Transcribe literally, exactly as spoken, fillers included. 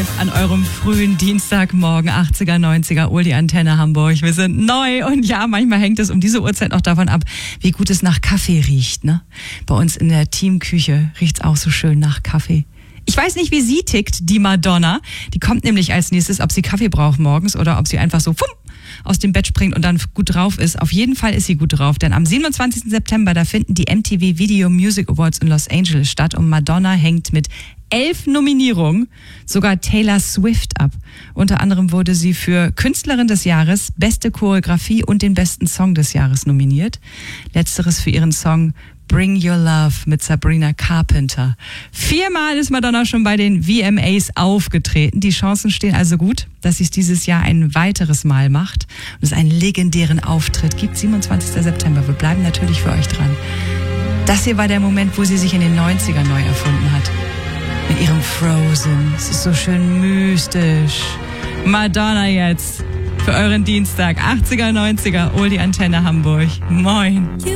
live an eurem frühen Dienstagmorgen, achtziger, neunziger, Oldie Antenne Hamburg. Wir sind neu und ja, manchmal hängt es um diese Uhrzeit auch davon ab, wie gut es nach Kaffee riecht. Ne? Bei uns in der Teamküche riecht's auch so schön nach Kaffee. Ich weiß nicht, wie sie tickt, die Madonna. Die kommt nämlich als nächstes, ob sie Kaffee braucht morgens oder ob sie einfach so fumm, aus dem Bett springt und dann gut drauf ist. Auf jeden Fall ist sie gut drauf, denn am siebenundzwanzigsten September, da finden die M T V Video Music Awards in Los Angeles statt und Madonna hängt mit elf Nominierungen sogar Taylor Swift ab. Unter anderem wurde sie für Künstlerin des Jahres, beste Choreografie und den besten Song des Jahres nominiert. Letzteres für ihren Song Bring Your Love mit Sabrina Carpenter. Viermal ist Madonna schon bei den V M As aufgetreten. Die Chancen stehen also gut, dass sie es dieses Jahr ein weiteres Mal macht und es einen legendären Auftritt gibt. siebenundzwanzigsten September. Wir bleiben natürlich für euch dran. Das hier war der Moment, wo sie sich in den neunzigern neu erfunden hat. Mit ihrem Frozen. Es ist so schön mystisch. Madonna jetzt für euren Dienstag. achtziger, neunziger, Oldie Antenne Hamburg. Moin.